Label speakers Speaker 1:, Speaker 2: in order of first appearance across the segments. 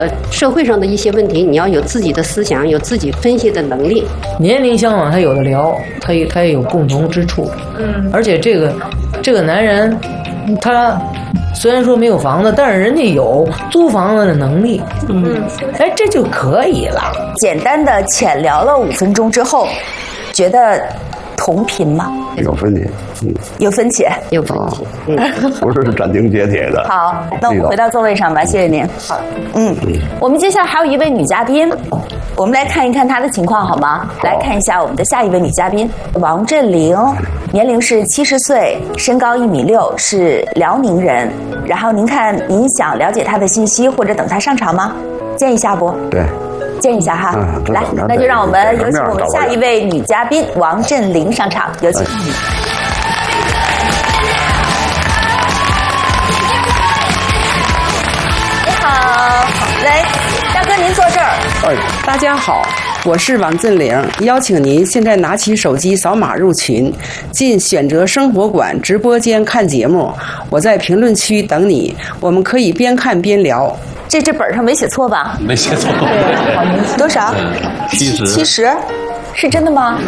Speaker 1: 社会上的一些问题，你要有自己的思想，有自己分析的能力。
Speaker 2: 年龄相仿，他有的聊，他也有共同之处。而且这个男人，他虽然说没有房子，但是人家有租房子的能力。这就可以了。
Speaker 3: 简单的浅聊了5分钟之后，觉得同频吗？
Speaker 4: 有分歧，
Speaker 3: 有分歧，
Speaker 1: 有分歧，
Speaker 4: 不是斩钉截铁的。
Speaker 3: 好，那我们回到座位上吧，谢谢您。好，我们接下来还有一位女嘉宾，我们来看一看她的情况好吗？来看一下我们的下一位女嘉宾王振玲，年龄是70岁，身高1.6米，是辽宁人。然后您看，您想了解她的信息或者等她上场吗？见一下不？
Speaker 4: 对。
Speaker 3: 见一下哈，来，那就让我们有请我们下一位女嘉宾王振玲上场，有请。你好，来，大哥您坐这儿。
Speaker 5: 大家好，我是王振玲，邀请您现在拿起手机扫码入群，进选择生活馆直播间看节目。我在评论区等你，我们可以边看边聊。
Speaker 3: 这本上没写错吧？
Speaker 6: 没写错。
Speaker 3: 对，多少？70，是真的吗？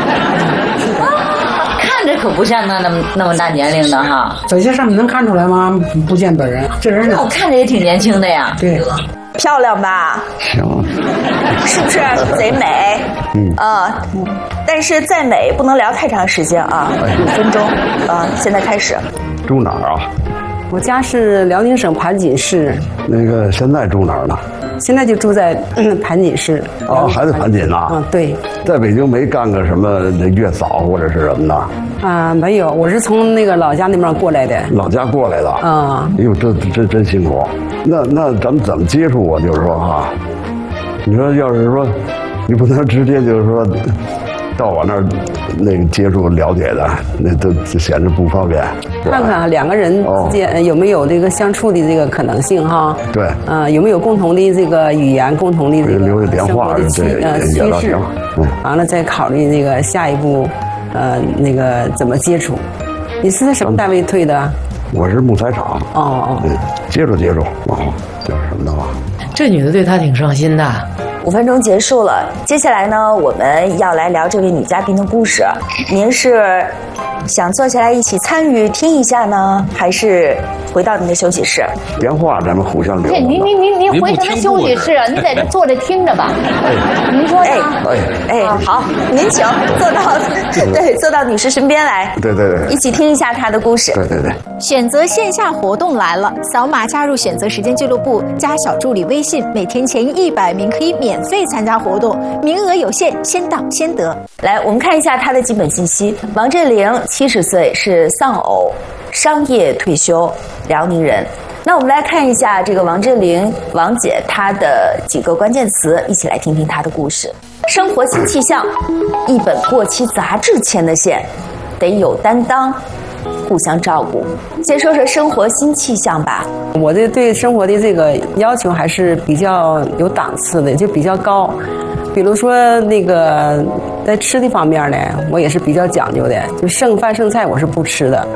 Speaker 7: 看着可不像那么大年龄的哈。
Speaker 8: 在这上面能看出来吗？不见本人，这人
Speaker 7: 我看着也挺年轻的呀。
Speaker 8: 对，
Speaker 3: 漂亮吧？
Speaker 4: 行，
Speaker 3: 是不是贼美？但是再美不能聊太长时间啊，5分钟啊，现在开始。
Speaker 4: 住哪儿啊？
Speaker 5: 我家是辽宁省盘锦市。
Speaker 4: 那个现在住哪儿呢？
Speaker 5: 现在就住在盘锦市。
Speaker 4: 还在盘锦呢？
Speaker 5: 对。在
Speaker 4: 北京没干个什么月嫂或者是什么的？
Speaker 5: 没有，我是从那个老家那边过来的。
Speaker 4: 老家过来的。哎呦，这真辛苦。那咱们怎么接触啊？就是说哈，你说要是说，你不能直接就是说。到我那儿那个接触了解的，那都显得不方便。
Speaker 5: 看看2个人之间有没有这个相处的这个可能性哈？
Speaker 4: 对，
Speaker 5: 有没有共同的这个语言，共同的这个
Speaker 4: 留个电话的趋
Speaker 5: 势，完了再考虑那个下一步，那个怎么接触？你是在什么单位退的？
Speaker 4: 我是木材厂。接触，就是什么的话。
Speaker 2: 这女的对他挺上心的。
Speaker 3: 5分钟结束了，接下来呢，我们要来聊这位女嘉宾的故事。您是想坐下来一起参与听一下呢，还是回到您的休息室？
Speaker 4: 电话咱们互相留。
Speaker 7: 您回什么休息室啊？您在这坐着听着吧。您说呢？
Speaker 3: 好，您请坐到女士身边来。
Speaker 4: 对，
Speaker 3: 一起听一下她的故事。
Speaker 4: 对。
Speaker 9: 选择线下活动来了，扫码加入选择时间俱乐部，加小助理微信，每天前100名可以免费参加活动，名额有限，先到先得。
Speaker 3: 来，我们看一下她的基本信息。王振玲70岁，是丧偶，商业退休，辽宁人。那我们来看一下这个王振玲王姐她的几个关键词，一起来听听她的故事。生活新气象，一本过期杂志牵的线，得有担当，互相照顾。先说说生活新气象吧。
Speaker 5: 我对生活的这个要求还是比较有档次的，就比较高。比如说那个在吃的方面呢，我也是比较讲究的，就剩饭剩菜我是不吃的。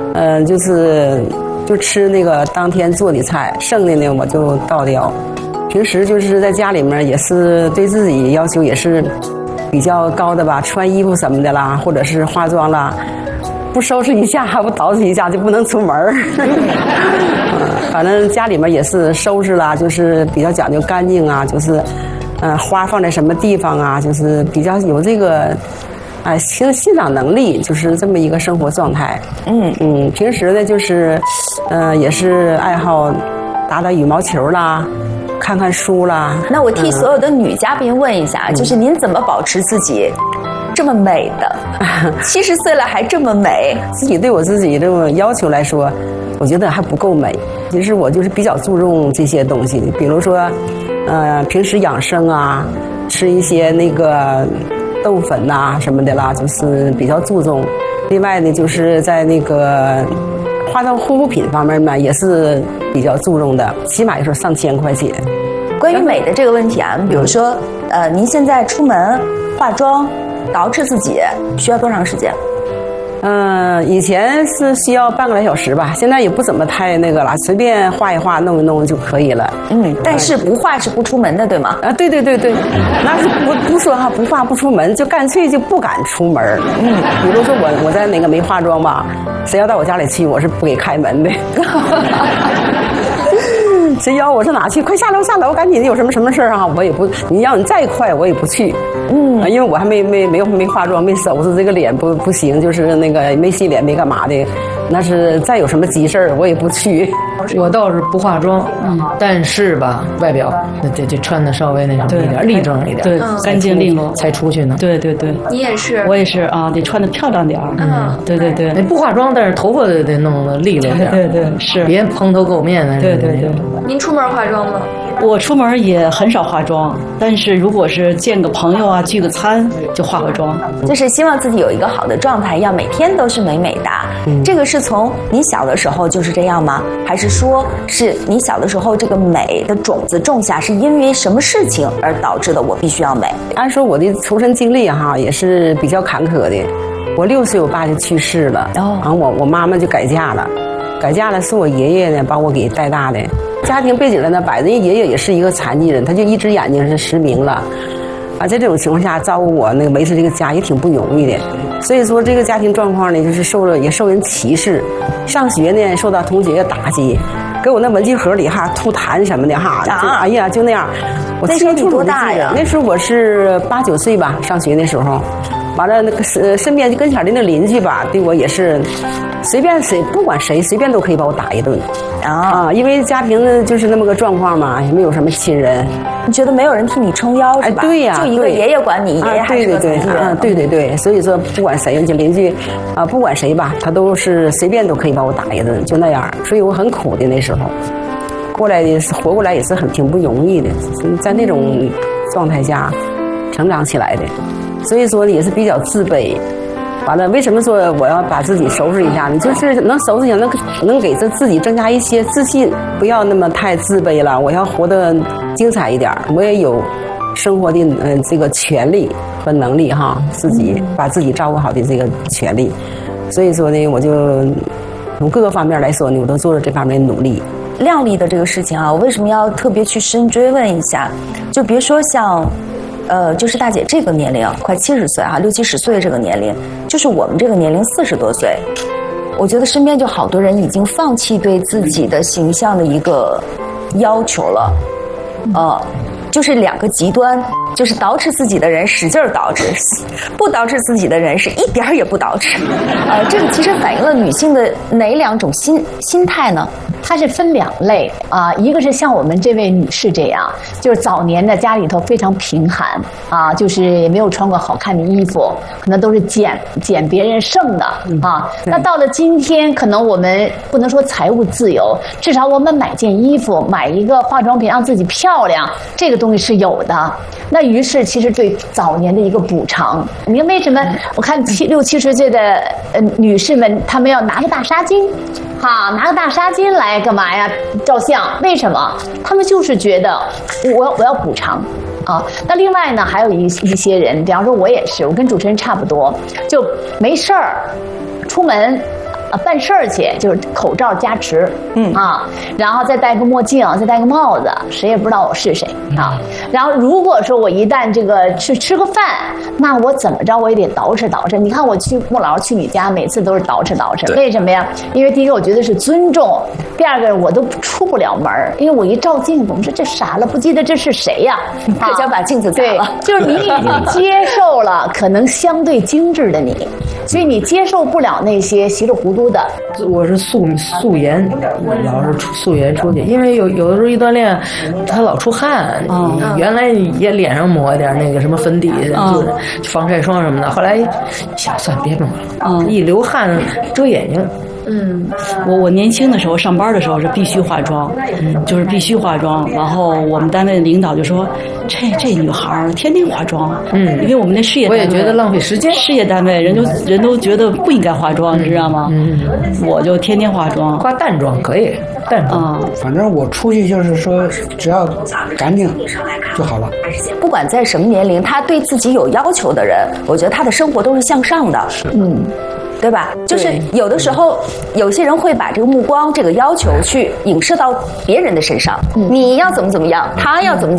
Speaker 5: 就吃那个当天做的菜，剩的呢我就倒掉。平时就是在家里面也是对自己要求也是比较高的吧，穿衣服什么的啦，或者是化妆啦，不收拾一下不捯饬一下就不能出门反正家里面也是收拾啦，就是比较讲究干净啊，就是花放在什么地方啊，就是比较有这个欣赏能力，就是这么一个生活状态。平时呢就是也是爱好打羽毛球啦，看看书啦。
Speaker 3: 那我替所有的女嘉宾问一下，就是您怎么保持自己这么美的？70岁了还这么美？
Speaker 5: 自己对我自己这种要求来说，我觉得还不够美。其实我就是比较注重这些东西，比如说平时养生啊，吃一些那个豆粉呐什么的啦，就是比较注重。另外呢，就是在那个化妆护肤品方面呢，也是比较注重的，起码也是上千块钱。
Speaker 3: 关于美的这个问题啊，比如说您现在出门化妆捯饬自己需要多长时间？
Speaker 5: 以前是需要半个来小时吧，现在也不怎么太那个了，随便画一画、弄一弄就可以了。
Speaker 3: 但是不画是不出门的，对吗？
Speaker 5: 对，那是不说哈，不画不出门，就干脆就不敢出门。比如说我在那个没化妆吧，谁要到我家里去，我是不给开门的。谁邀我上哪去？快下楼，赶紧！有什么事啊？我也不，你要你再快，我也不去。因为我还没化妆，没收拾这个脸不行，就是那个没洗脸，没干嘛的。那是再有什么急事儿，我也不去。
Speaker 2: 我倒是不化妆，但是吧，外表得穿的稍微那什么一点，立正一点，
Speaker 6: 对，干净利落
Speaker 2: 才出去呢。
Speaker 6: 对，
Speaker 9: 你也是，
Speaker 6: 我也是啊，得穿的漂亮点儿。对，
Speaker 2: 你不化妆，但是头发得弄得利落点。
Speaker 6: 对，是，
Speaker 2: 别蓬头垢面的。
Speaker 6: 对。
Speaker 9: 您出门化妆吗？
Speaker 6: 我出门也很少化妆，但是如果是见个朋友啊，聚个餐就化妆。
Speaker 3: 就是希望自己有一个好的状态，要每天都是美美的。这个是从你小的时候就是这样吗？还是说是你小的时候这个美的种子种下，是因为什么事情而导致的？我必须要美。
Speaker 5: 按说我的出身经历哈也是比较坎坷的。我6岁我爸就去世了，然后我妈妈就改嫁了，是我爷爷呢把我给带大的。家庭背景呢，摆着爷爷也是一个残疾人，他就一只眼睛是失明了，在这种情况下照顾我那个维持这个家也挺不容易的。所以说这个家庭状况呢，就是受人歧视，上学呢受到同学的打击，给我那文具盒里吐痰什么的哎呀就那样。我
Speaker 3: 那时候你多大呀？
Speaker 5: 那时候我是8、9岁吧，上学那时候。完了，那个身边就跟前的那邻居吧，对我也是，不管谁，随便都可以把我打一顿因为家庭就是那么个状况嘛，也没有什么亲人。
Speaker 3: 你觉得没有人替你撑腰是吧？
Speaker 5: 对呀，
Speaker 3: 就一个爷爷管你，爷爷还是个残疾人。
Speaker 5: 对，所以说不管谁，就邻居不管谁吧，他都是随便都可以把我打一顿，就那样。所以我很苦的那时候，活过来也是挺不容易的，在那种状态下成长起来的。所以说也是比较自卑，完了为什么说我要把自己收拾一下呢？就是能收拾一下，能给自己增加一些自信，不要那么太自卑了。我要活得精彩一点，我也有生活的这个权利和能力自己把自己照顾好的这个权利。所以说呢，我就从各个方面来说呢，我都做了这方面的努力。
Speaker 3: 靓丽的这个事情我为什么要特别去深追问一下？就别说像。就是大姐这个年龄，快70岁60、70岁这个年龄，就是我们这个年龄40多岁，我觉得身边就好多人已经放弃对自己的形象的一个要求了，就是2个极端，就是捯饬自己的人使劲捯饬，不捯饬自己的人是一点儿也不捯饬。这个其实反映了女性的哪2种心态呢？
Speaker 7: 它是分2类一个是像我们这位女士这样，就是早年的家里头非常贫寒就是也没有穿过好看的衣服，可能都是捡别人剩的那到了今天，可能我们不能说财务自由，至少我们买件衣服，买一个化妆品让自己漂亮，这个东西是有的。那于是其实对早年的一个补偿。你看为什么我看60、70岁的女士们，她们要拿个大纱巾拿个大纱巾来干嘛呀？照相？为什么？他们就是觉得我要补偿那另外呢，还有一些人，比方说我也是，我跟主持人差不多，就没事儿出门办事儿去，就是口罩加持然后再戴个墨镜，再戴个帽子，谁也不知道我是谁然后如果说我一旦这个去吃个饭，那我怎么着我也得捯饬。你看我去穆老师去你家，每次都是捯饬。为什么呀？因为第一个我觉得是尊重，第二个我都出不了门，因为我一照镜子，我说这傻了，不记得这是谁呀？
Speaker 3: 可想把镜子砸了。
Speaker 7: 就是你已经接受了可能相对精致的你，所以你接受不了那些稀里糊涂的。
Speaker 2: 我是素颜，老是素颜出去，因为有的时候一锻炼，他老出汗。原来也脸上抹一点那个什么粉底，就是防晒霜什么的。后来想算别抹了，一流汗遮眼睛。
Speaker 6: 我年轻的时候上班的时候是必须化妆，就是必须化妆。然后我们单位的领导就说，这女孩天天化妆，因为我们那事业单位，
Speaker 2: 我也觉得浪费时间。
Speaker 6: 事业单位人都觉得不应该化妆，你知道吗？我就天天化妆，
Speaker 2: 化淡妆可以，淡妆。
Speaker 8: 反正我出去就是说，只要干净就好了。
Speaker 3: 不管在什么年龄，他对自己有要求的人，我觉得他的生活都是向上的。 对吧？就是有的时候，有些人会把这个目光、这个要求去影射到别人的身上。你要怎么样，他要怎么